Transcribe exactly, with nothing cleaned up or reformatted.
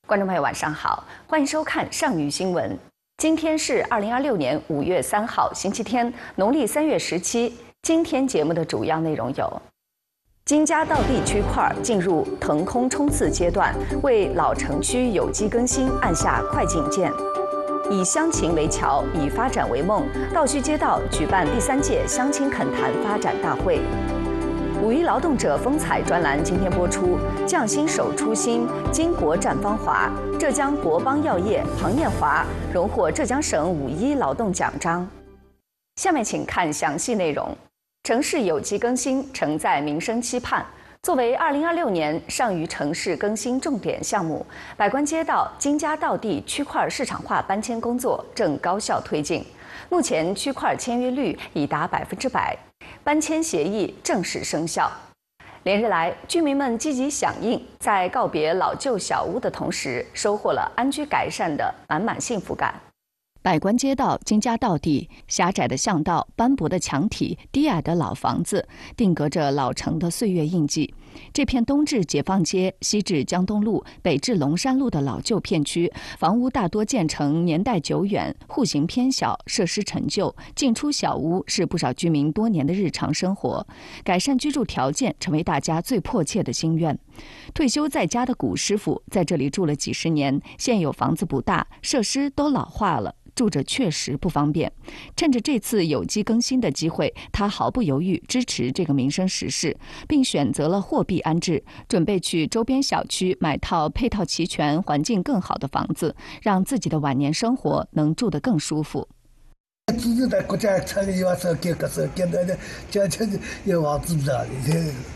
观众朋友，晚上好，欢迎收看上虞新闻。今天是二零二六年五月三号，星期天，农历三月十七。今天节目的主要内容有：金家道地区块进入腾空冲刺阶段，为老城区有机更新按下快进键；以乡情为桥，以发展为梦，道区街道举办第三届乡亲恳谈发展大会。五一劳动者风采专栏今天播出，匠心守初心，巾帼绽芳华。浙江国邦药业庞艳华荣获浙江省五一劳动奖章。下面请看详细内容。城市有机更新承载民生期盼。作为二零二六年上虞城市更新重点项目，百官街道金家道地区块市场化搬迁工作正高效推进。目前区块签约率已达百分之百，搬迁协议正式生效。连日来，居民们积极响应，在告别老旧小屋的同时，收获了安居改善的满满幸福感。百官街道金家道地，狭窄的巷道、斑驳的墙体、低矮的老房子，定格着老城的岁月印记。这片东至解放街、西至江东路、北至龙山路的老旧片区，房屋大多建成年代久远，户型偏小，设施陈旧，进出小屋是不少居民多年的日常生活。改善居住条件成为大家最迫切的心愿。退休在家的古师傅在这里住了几十年，现有房子不大，设施都老化了，住着确实不方便。趁着这次有机更新的机会，他毫不犹豫支持这个民生实事，并选择了货币安置，准备去周边小区买套配套齐全、环境更好的房子，让自己的晚年生活能住得更舒服。 支持在国家产业化设计各设计的，这这有房子的。